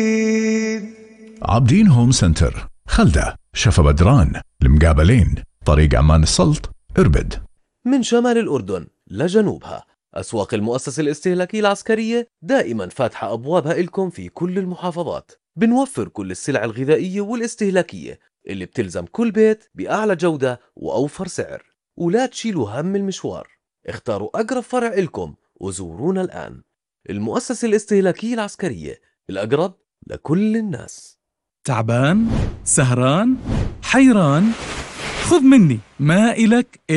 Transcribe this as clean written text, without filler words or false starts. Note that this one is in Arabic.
عابدين هوم سنتر، خلدة، شفا بدران، المقابلين، طريق عمان السلط، اربد. من شمال الأردن لجنوبها، أسواق المؤسسة الاستهلاكية العسكرية دائما فاتحة أبوابها إلكم في كل المحافظات. بنوفر كل السلع الغذائية والاستهلاكية اللي بتلزم كل بيت بأعلى جودة وأوفر سعر. ولا تشيلوا هم المشوار، اختاروا أقرب فرع إلكم وزورونا الآن. المؤسسة الاستهلاكية العسكرية، الأقرب لكل الناس. تعبان؟ سهران؟ حيران؟ خذ مني ما إلك